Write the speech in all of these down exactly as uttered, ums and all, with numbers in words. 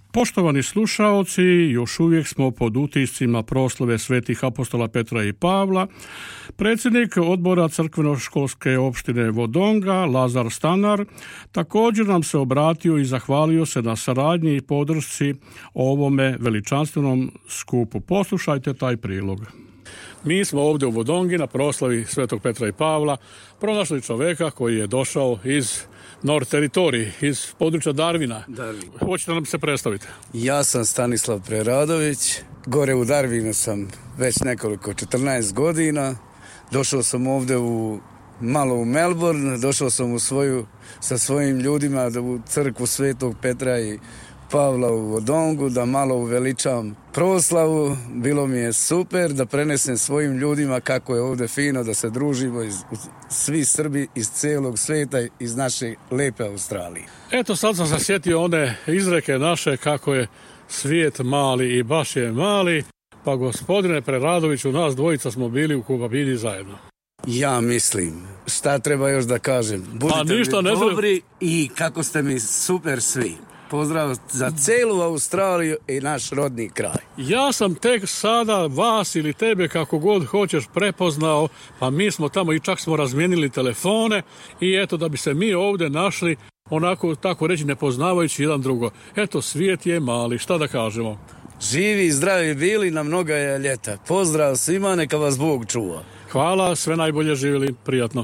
Poštovani slušaoci, još uvijek smo pod utiscima proslave svetih apostola Petra i Pavla. Predsjednik odbora crkveno-školske opštine Vodonga, Lazar Stanar, također nam se obratio i zahvalio se na saradnji i podršci ovome veličanstvenom skupu. Poslušajte taj prilog. Mi smo ovdje u Vodongi na proslavi svetog Petra i Pavla pronašli čovjeka koji je došao iz Nord teritoriji, iz područja Darvina. Darvin. Hoćete nam se predstaviti? Ja sam Stanislav Preradović. Gore u Darvinu sam već nekoliko četrnaest godina. Došao sam ovdje u malo u Melbourne, došao sam u svoju, sa svojim ljudima u crkvu svetog Petra i Pavla u Vodongu, da malo uveličam proslavu. Bilo mi je super da prenesem svojim ljudima kako je ovdje fino, da se družimo iz, svi Srbi iz cijelog svijeta, iz naše lepe Australije. Eto, sad sam se sjetio one izreke naše kako je svijet mali i baš je mali. Pa gospodine Preradoviću, nas dvojica smo bili u Kubabini zajedno. Ja mislim, šta treba još da kažem? Budite pa ništa, mi ne dobri i kako ste mi super svi. Pozdrav za celu Australiju i naš rodni kraj. Ja sam tek sada vas ili tebe kako god hoćeš prepoznao, pa mi smo tamo i čak smo razmijenili telefone i eto da bi se mi ovdje našli onako tako reći nepoznavajući jedan drugo. Eto, svijet je mali, šta da kažemo? Živi i zdravi bili na mnoga je ljeta. Pozdrav svima, neka vas Bog čuva. Hvala, sve najbolje živjeli, prijatno.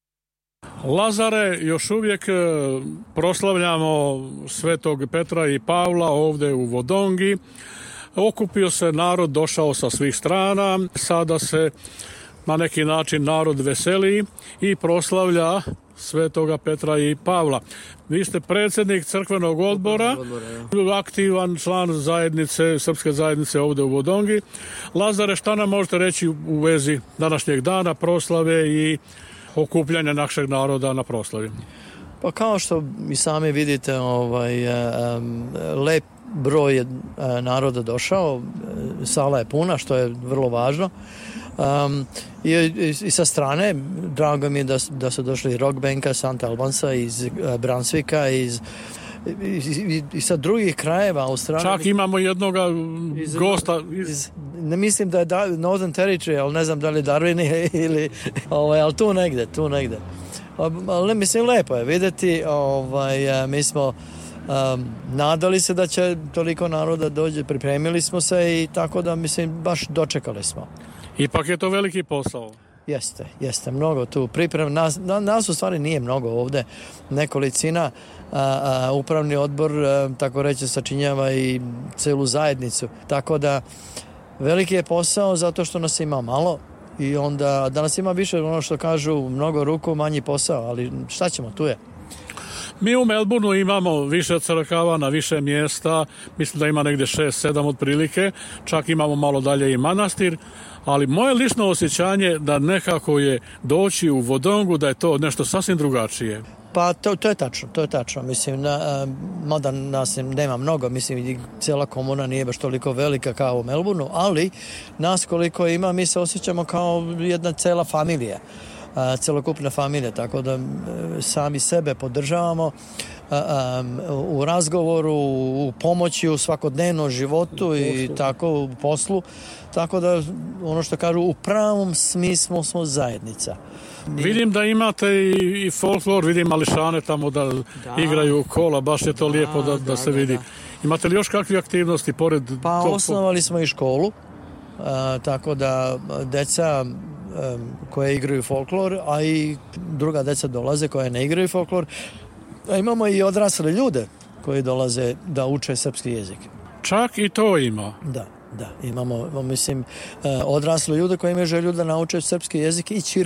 Lazare, još uvijek proslavljamo svetog Petra i Pavla ovdje u Vodongi. Okupio se narod, došao sa svih strana. Sada se na neki način narod veseli i proslavlja svetoga Petra i Pavla. Vi ste predsjednik crkvenog odbora, aktivan član zajednice, srpske zajednice ovdje u Vodongi. Lazare, šta nam možete reći u vezi današnjeg dana proslave i okupljanja našeg naroda na proslavi? Pa kao što i sami vidite, ovaj, um, lep broj je naroda došao, sala je puna, što je vrlo važno. Um, i, i, i sa strane, drago mi je da, da su došli Rockbanka, Sant Albansa, iz uh, Brunswicka, iz I, i, i sa drugih krajeva Australije. Čak imamo jednoga iz, gosta. Iz... Iz, ne mislim da je da, Northern Territory, ali ne znam da li Darwin ili, ovaj, ali tu negde, tu negde. Ali mislim, lepo je vidjeti, ovaj, mi smo um, nadali se da će toliko naroda dođe, pripremili smo se i tako da, mislim, baš dočekali smo. Ipak je to veliki posao. Jeste, jeste, mnogo tu priprema. Nas, nas u stvari nije mnogo ovdje, nekolicina. A, a, upravni odbor, a, tako reći, sačinjava i celu zajednicu. Tako da veliki je posao zato što nas ima malo i onda da nas ima više, ono što kažu, mnogo ruku, manji posao, ali šta ćemo, tu je. Mi u Melbourneu imamo više crkava na više mjesta, mislim da ima negdje šest sedam otprilike, čak imamo malo dalje i manastir, ali moje lično osjećanje da nekako je doći u Vodongu da je to nešto sasvim drugačije. Pa to, to je tačno, to je tačno. Mislim, na, mada nas nema mnogo, mislim, cijela komuna nije baš toliko velika kao u Melbourneu, ali nas koliko ima, mi se osjećamo kao jedna cela familija. Celokupna familija, tako da sami sebe podržavamo u razgovoru, u pomoći, u svakodnevnom životu i tako u poslu, tako da ono što kažu u pravom smislu smo zajednica. Vidim da imate i, i folklor, vidim mališane tamo da, da igraju kola, baš je to da, lijepo da, da, da se vidi. Da, da. Imate li još kakve aktivnosti pored pa tog? Osnovali smo i školu, a, tako da deca koje igraju folklor, a i druga deca dolaze koje ne igraju folklor. A imamo i odrasle ljude koji dolaze da uče srpski jezik. Čak i to ima? Da, da. Imamo, mislim, odrasle ljude koji imaju želju da nauče srpski jezik i ćirilicu.